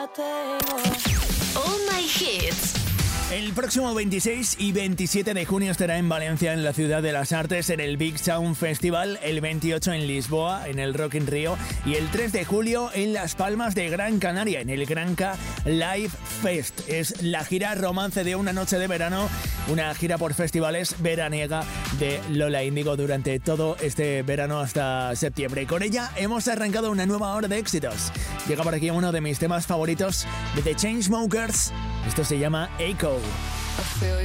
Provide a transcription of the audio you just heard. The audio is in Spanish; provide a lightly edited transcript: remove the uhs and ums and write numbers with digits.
All My Hits. El próximo 26 y 27 de junio estará en Valencia, en la Ciudad de las Artes, en el Big Sound Festival, el 28 en Lisboa, en el Rock in Rio, y el 3 de julio en Las Palmas de Gran Canaria, en el Granca Live Fest. Es la gira Romance de una noche de verano, una gira por festivales veraniega de Lola Índigo durante todo este verano hasta septiembre. Con ella hemos arrancado una nueva hora de éxitos. Llega por aquí uno de mis temas favoritos de The Chainsmokers. Esto se llama Echo.